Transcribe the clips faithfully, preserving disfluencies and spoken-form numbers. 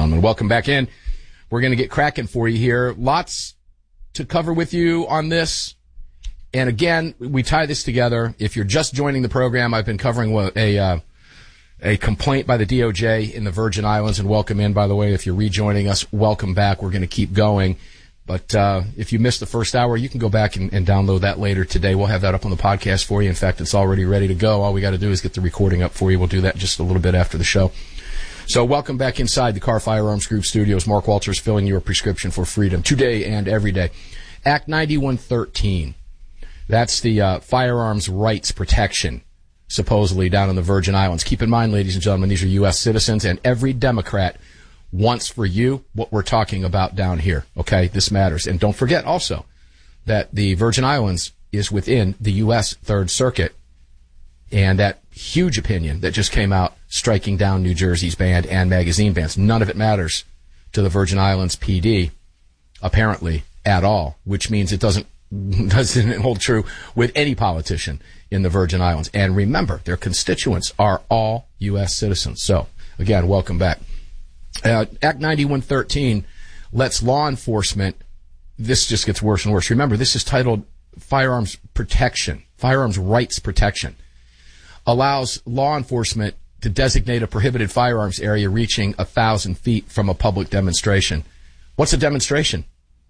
gentlemen. Welcome back in. We're going to get cracking for you here. Lots to cover with you on this. And again, we tie this together. If you're just joining the program, I've been covering a uh, a complaint by the D O J in the Virgin Islands. And welcome in, by the way. If you're rejoining us, welcome back. We're going to keep going. But uh if you missed the first hour, you can go back and, and download that later today. We'll have that up on the podcast for you. In fact, it's already ready to go. All we got to do is get the recording up for you. We'll do that just a little bit after the show. So welcome back inside the Car Firearms Group studios. Mark Walters filling your prescription for freedom today and every day. Act ninety-one thirteen. That's the uh firearms rights protection, supposedly down in the Virgin Islands. Keep in mind, ladies and gentlemen, these are U S citizens, and every Democrat wants for you what we're talking about down here. Okay, this matters. And don't forget also that the Virgin Islands is within the U S Third Circuit, and that huge opinion that just came out striking down New Jersey's ban and magazine bans. None of it matters to the Virgin Islands P D, apparently, at all, which means it doesn't doesn't hold true with any politician in the Virgin Islands. And remember, their constituents are all U S citizens. So, again, welcome back. Uh, Act ninety-one thirteen lets law enforcement, this just gets worse and worse. Remember, this is titled Firearms Protection, Firearms Rights Protection. Allows law enforcement to designate a prohibited firearms area reaching a thousand feet from a public demonstration. What's a demonstration?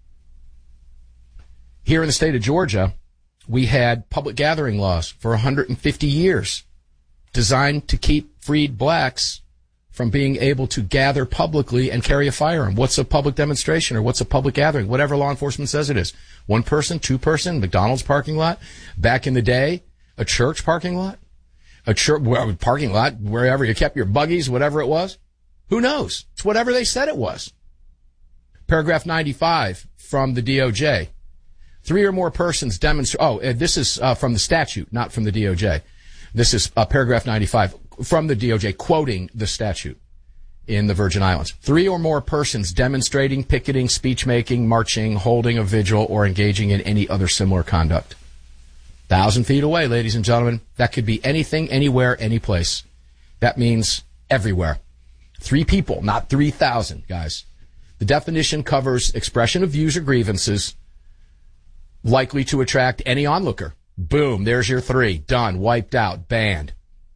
Here in the state of Georgia, we had public gathering laws for one hundred fifty years designed to keep freed blacks from being able to gather publicly and carry a firearm. What's a public demonstration, or what's a public gathering? Whatever law enforcement says it is. One person, two person, McDonald's parking lot. Back in the day, a church parking lot. A church well, parking lot, wherever you kept your buggies, whatever it was. Who knows? It's whatever they said it was. Paragraph ninety-five from the D O J. Three or more persons demonstrate. Oh, this is uh, from the statute, not from the D O J. This is uh, paragraph ninety-five from the D O J, quoting the statute in the Virgin Islands. Three or more persons demonstrating, picketing, speech-making, marching, holding a vigil, or engaging in any other similar conduct. Thousand feet away, ladies and gentlemen. That could be anything, anywhere, any place. That means everywhere. Three people, not three thousand, guys. The definition covers expression of views or grievances likely to attract any onlooker. Boom, there's your three. Done, wiped out, banned.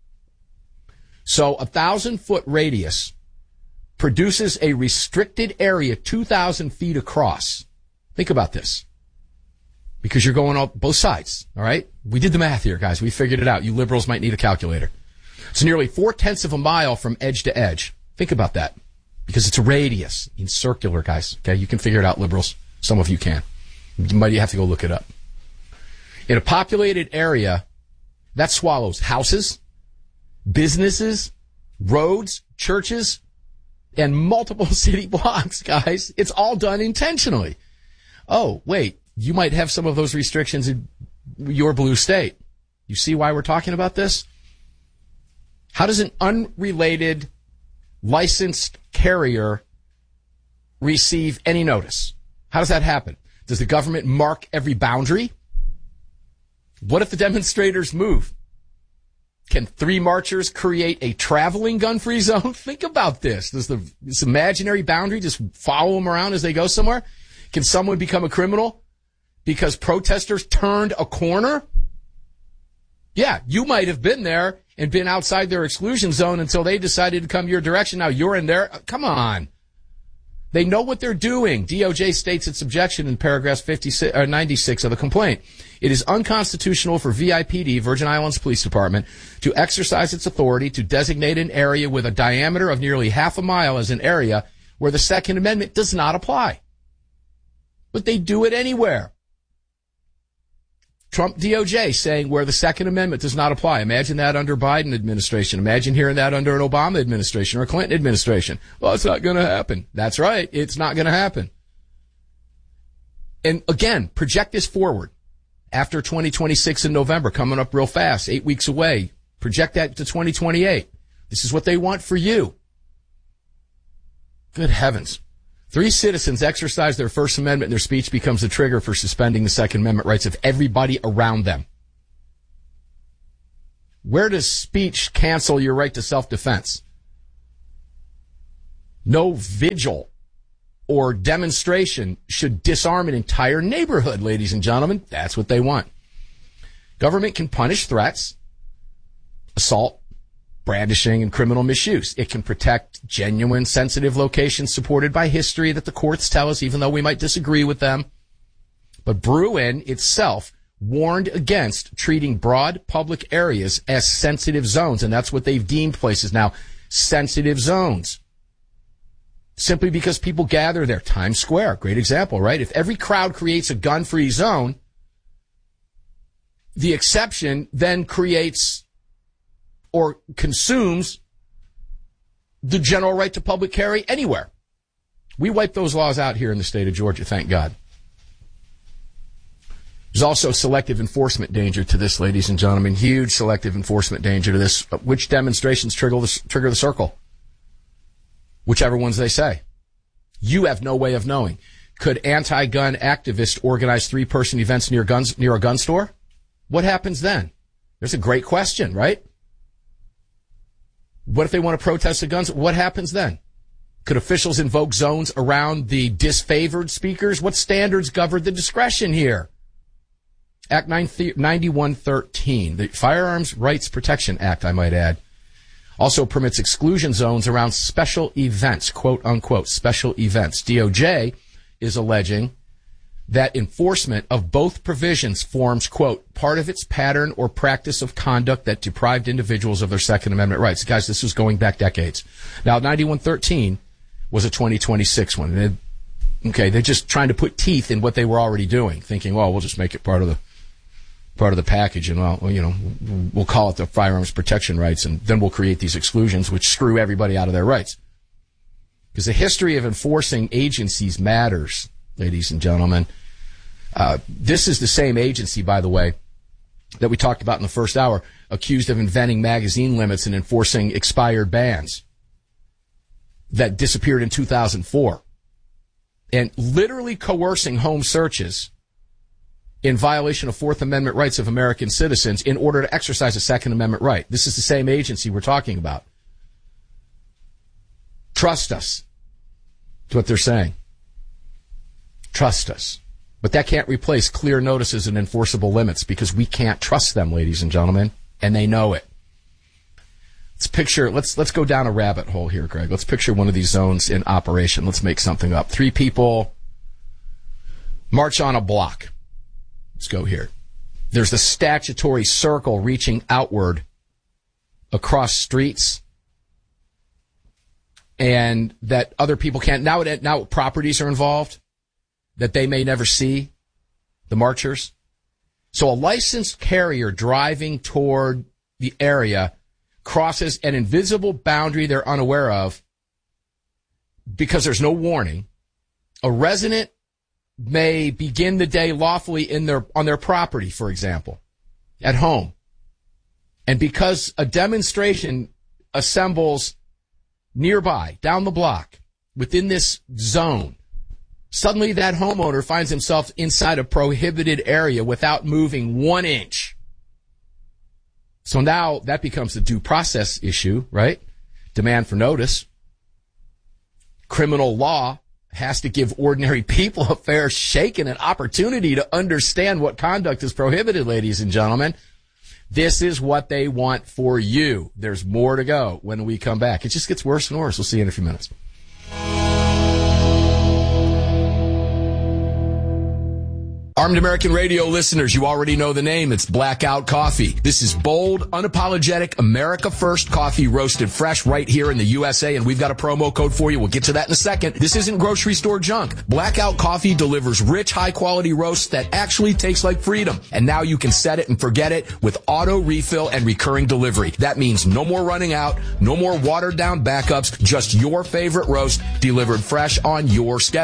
So a thousand-foot radius produces a restricted area two thousand feet across. Think about this. Because you're going on both sides, all right? We did the math here, guys. We figured it out. You liberals might need a calculator. It's nearly four-tenths of a mile from edge to edge. Think about that. Because it's a radius. It's circular, guys. Okay, you can figure it out, liberals. Some of you can. You might have to go look it up. In a populated area, that swallows houses, businesses, roads, churches, and multiple city blocks, guys. It's all done intentionally. Oh, wait, you might have some of those restrictions in your blue state. You see why we're talking about this? How does an unrelated licensed carrier receive any notice? How does that happen? Does the government mark every boundary? What if the demonstrators move? Can three marchers create a traveling gun-free zone? Think about this. Does the, this imaginary boundary just follow them around as they go somewhere? Can someone become a criminal because protesters turned a corner? Yeah, you might have been there and been outside their exclusion zone until they decided to come your direction. Now you're in there. Come on. They know what they're doing. D O J states its objection in paragraphs fifty-six, or ninety-six of the complaint. It is unconstitutional for V I P D, Virgin Islands Police Department, to exercise its authority to designate an area with a diameter of nearly half a mile as an area where the Second Amendment does not apply. But they do it anywhere. Trump D O J saying where the Second Amendment does not apply. Imagine that under Biden administration. Imagine hearing that under an Obama administration or a Clinton administration. Well, it's not going to happen. That's right. It's not going to happen. And again, project this forward. After twenty twenty-six in November, coming up real fast, eight weeks away. Project that to twenty twenty-eight. This is what they want for you. Good heavens. Three citizens exercise their First Amendment and their speech becomes the trigger for suspending the Second Amendment rights of everybody around them. Where does speech cancel your right to self-defense? No vigil or demonstration should disarm an entire neighborhood, ladies and gentlemen. That's what they want. Government can punish threats, assault, brandishing, and criminal misuse. It can protect genuine, sensitive locations supported by history that the courts tell us, even though we might disagree with them. But Bruen itself warned against treating broad public areas as sensitive zones, and that's what they've deemed places now, sensitive zones. Simply because people gather there. Times Square, great example, right? If every crowd creates a gun-free zone, the exception then creates or consumes the general right to public carry anywhere. We wiped those laws out here in the state of Georgia, thank God. There's also selective enforcement danger to this, ladies and gentlemen. Huge selective enforcement danger to this. Which demonstrations trigger the, trigger the circle? Whichever ones they say. You have no way of knowing. Could anti-gun activists organize three-person events near guns near a gun store? What happens then? There's a great question, right? What if they want to protest the guns? What happens then? Could officials invoke zones around the disfavored speakers? What standards govern the discretion here? Act ninety-one thirteen, the Firearms Rights Protection Act, I might add, also permits exclusion zones around special events, quote unquote, special events. D O J is alleging that enforcement of both provisions forms, quote, part of its pattern or practice of conduct that deprived individuals of their Second Amendment rights. Guys, this was going back decades. Now, ninety-one thirteen was a twenty twenty-six one. And it, okay, they're just trying to put teeth in what they were already doing, thinking, well, we'll just make it part of the part of the package, and well, you know, we'll call it the firearms protection rights, and then we'll create these exclusions which screw everybody out of their rights. Because the history of enforcing agencies matters, ladies and gentlemen. Uh, this is the same agency, by the way, that we talked about in the first hour, accused of inventing magazine limits and enforcing expired bans that disappeared in two thousand four, and literally coercing home searches in violation of Fourth Amendment rights of American citizens in order to exercise a Second Amendment right. This is the same agency we're talking about. Trust us. That's what they're saying. Trust us. But that can't replace clear notices and enforceable limits, because we can't trust them, ladies and gentlemen, and they know it. Let's picture, let's, let's go down a rabbit hole here, Greg. Let's picture one of these zones in operation. Let's make something up. Three people march on a block. Let's go here. There's the statutory circle reaching outward across streets, and that other people can't. Now, now properties are involved that they may never see, the marchers. So a licensed carrier driving toward the area crosses an invisible boundary they're unaware of because there's no warning. A resident may begin the day lawfully in their on their property, for example, at home. And because a demonstration assembles nearby, down the block, within this zone, suddenly that homeowner finds himself inside a prohibited area without moving one inch. So now that becomes a due process issue, right? Demand for notice. Criminal law has to give ordinary people a fair shake and an opportunity to understand what conduct is prohibited, ladies and gentlemen. This is what they want for you. There's more to go when we come back. It just gets worse and worse. We'll see you in a few minutes. Armed American Radio listeners, you already know the name. It's Blackout Coffee. This is bold, unapologetic, America First coffee roasted fresh right here in the U S A, and we've got a promo code for you. We'll get to that in a second. This isn't grocery store junk. Blackout Coffee delivers rich, high-quality roasts that actually taste like freedom. And now you can set it and forget it with auto refill and recurring delivery. That means no more running out, no more watered-down backups, just your favorite roast delivered fresh on your schedule.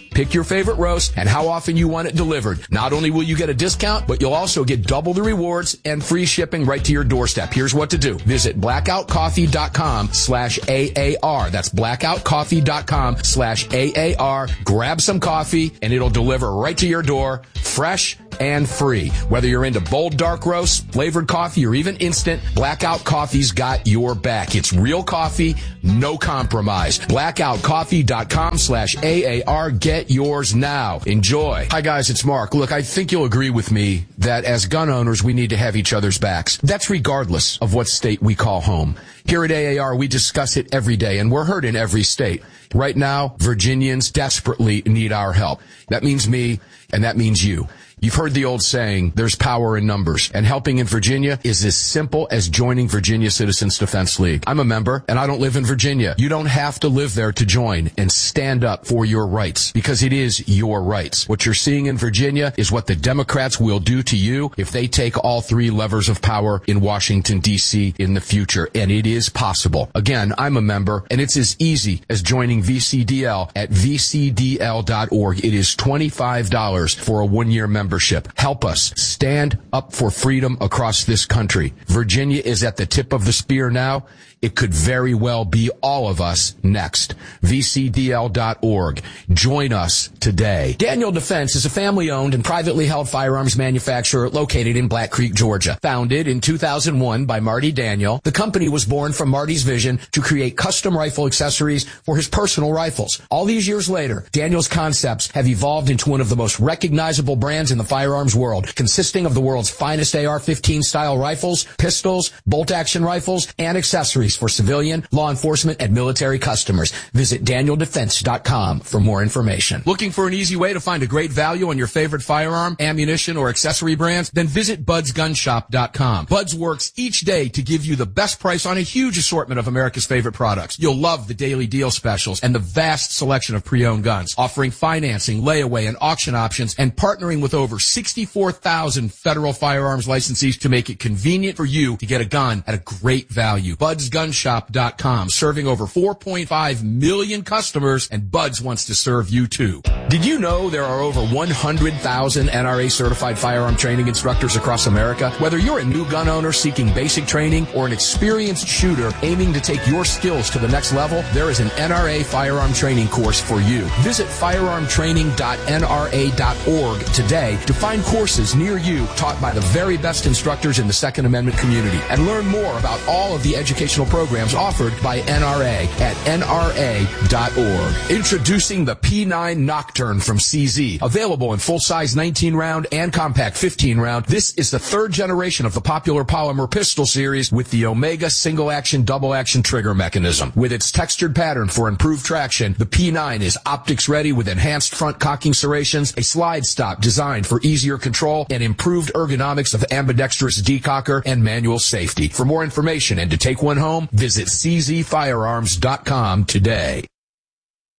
Pick your favorite roast and how often you want it delivered. Not only will you get a discount, but you'll also get double the rewards and free shipping right to your doorstep. Here's what to do. Visit blackoutcoffee.com slash AAR. That's blackoutcoffee.com slash AAR. Grab some coffee and it'll deliver right to your door, fresh and free. Whether you're into bold dark roast, flavored coffee, or even instant, Blackout Coffee's got your back. It's real coffee, no compromise. blackoutcoffee.com slash AAR. Get yours now. Enjoy. Hi guys, it's Mark. Look, I think you'll agree with me that as gun owners, we need to have each other's backs. That's regardless of what state we call home. Here at A A R, we discuss it every day, and we're heard in every state. Right now, Virginians desperately need our help. That means me, and that means you. You've heard the old saying, there's power in numbers, and helping in Virginia is as simple as joining Virginia Citizens Defense League. I'm a member, and I don't live in Virginia. You don't have to live there to join and stand up for your rights, because it is your rights. What you're seeing in Virginia is what the Democrats will do to you if they take all three levers of power in Washington, D C in the future, and it is possible. Again, I'm a member, and it's as easy as joining V C D L at V C D L dot org. It is twenty-five dollars for a one-year membership. Help us stand up for freedom across this country. Virginia is at the tip of the spear now. It could very well be all of us next. V C D L dot org. Join us today. Daniel Defense is a family-owned and privately held firearms manufacturer located in Black Creek, Georgia. Founded in two thousand one by Marty Daniel, the company was born from Marty's vision to create custom rifle accessories for his personal rifles. All these years later, Daniel's concepts have evolved into one of the most recognizable brands in the firearms world, consisting of the world's finest A R fifteen style rifles, pistols, bolt-action rifles, and accessories for civilian, law enforcement, and military customers. Visit daniel defense dot com for more information. Looking for an easy way to find a great value on your favorite firearm, ammunition, or accessory brands? Then visit buds gun shop dot com. Buds works each day to give you the best price on a huge assortment of America's favorite products. You'll love the daily deal specials and the vast selection of pre-owned guns, offering financing, layaway, and auction options, and partnering with over sixty-four thousand federal firearms licensees to make it convenient for you to get a gun at a great value. buds gun shop dot com, serving over four point five million customers, and Buds wants to serve you too. Did you know there are over one hundred thousand N R A certified firearm training instructors across America? Whether you're a new gun owner seeking basic training or an experienced shooter aiming to take your skills to the next level, there is an N R A firearm training course for you. Visit firearm training dot N R A dot org today to find courses near you taught by the very best instructors in the Second Amendment community, and learn more about all of the educational programs offered by N R A at N R A dot org. Introducing the P nine Nocturne from C Z. Available in full-size nineteen round and compact fifteen round, this is the third generation of the popular polymer pistol series with the Omega single-action, double-action trigger mechanism. With its textured pattern for improved traction, the P nine is optics-ready with enhanced front cocking serrations, a slide stop designed for easier control, and improved ergonomics of ambidextrous decocker and manual safety. For more information and to take one home, visit C Z firearms dot com today.